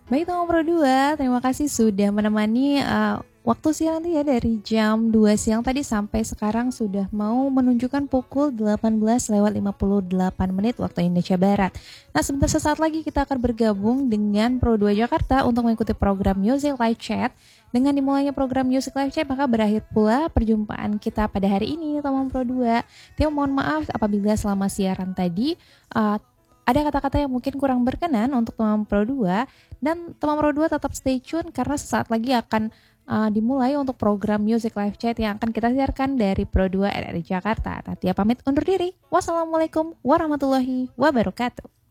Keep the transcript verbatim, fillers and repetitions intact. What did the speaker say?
Baik Teman Pro dua, terima kasih sudah menemani uh, waktu siang nanti ya dari jam dua siang tadi sampai sekarang sudah mau menunjukkan pukul delapan belas lewat lima puluh delapan menit waktu Indonesia Barat. Nah, sebentar sesaat lagi kita akan bergabung dengan Pro dua Jakarta untuk mengikuti program Music Live Chat. Dengan dimulainya program Music Live Chat, maka berakhir pula perjumpaan kita pada hari ini, Teman Pro dua. Tio mohon maaf apabila selama siaran tadi uh, ada kata-kata yang mungkin kurang berkenan untuk teman Pro dua, dan teman Pro dua tetap stay tune karena sesaat lagi akan uh, dimulai untuk program Music Live Chat yang akan kita siarkan dari Pro dua R R I Jakarta. Natia pamit undur diri. Wassalamualaikum warahmatullahi wabarakatuh.